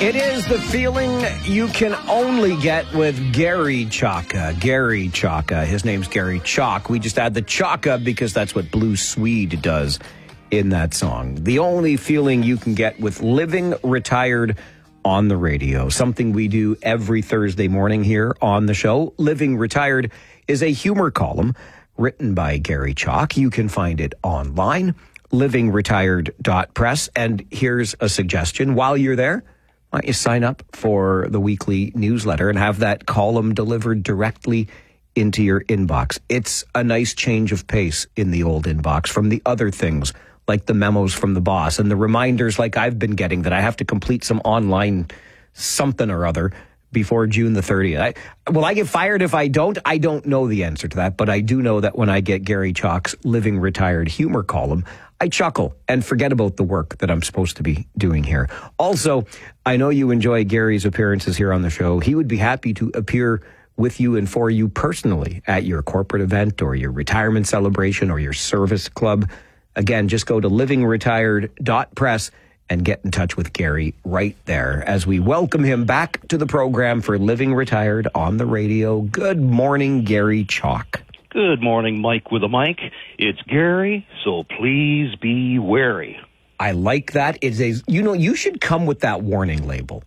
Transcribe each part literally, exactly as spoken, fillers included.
It is the feeling you can only get with Gary Chaka. Gary Chaka. His name's Gary Chalk. We just add the Chaka because that's what Blue Swede does in that song. The only feeling you can get with living retired on the radio. Something we do every Thursday morning here on the show. Living Retired is a humor column written by Gary Chalk. You can find it online, living retired dot press. And here's a suggestion. While you're there, why don't you sign up for the weekly newsletter and have that column delivered directly into your inbox. It's a nice change of pace in the old inbox from the other things like the memos from the boss and the reminders like I've been getting that I have to complete some online something or other before June the thirtieth. I, will I get fired if I don't? I don't know the answer to that, but I do know that when I get Gary Chalk's Living Retired humor column, I chuckle and forget about the work that I'm supposed to be doing here. Also, I know you enjoy Gary's appearances here on the show. He would be happy to appear with you and for you personally at your corporate event or your retirement celebration or your service club. Again, just go to living retired dot press and get in touch with Gary right there as we welcome him back to the program for Living Retired on the radio. Good morning, Gary Chalk. Good morning, Mike with a mic. It's Gary, so please be wary. I like that. It's a, you know, you should come with that warning label.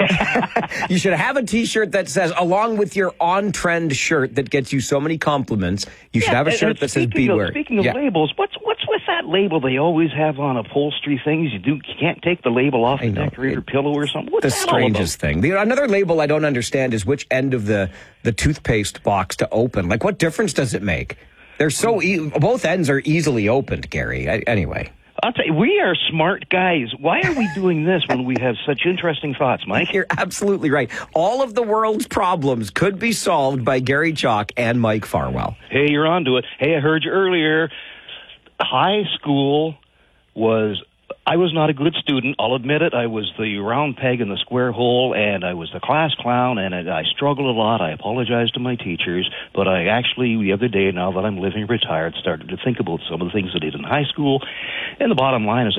You should have a T-shirt that says, along with your on-trend shirt that gets you so many compliments, you should yeah, have a shirt that says, be wary. Speaking of yeah. labels, what's what's with that label they always have on upholstery things? You do you can't take the label off the decorator it, pillow or something. What's the that strangest thing. The, another label I don't understand is which end of the, the toothpaste box to open. Like, what difference does it make? They're so e- both ends are easily opened, Gary. I, anyway. I'll tell you, we are smart guys. Why are we doing this when we have such interesting thoughts, Mike? You're absolutely right. All of the world's problems could be solved by Gary Chalk and Mike Farwell. Hey, you're onto it. Hey, I heard you earlier. High school was... I was not a good student. I'll admit it. I was the round peg in the square hole, and I was the class clown, and I struggled a lot. I apologize to my teachers, but I actually, the other day, now that I'm living retired, started to think about some of the things I did in high school. And the bottom line is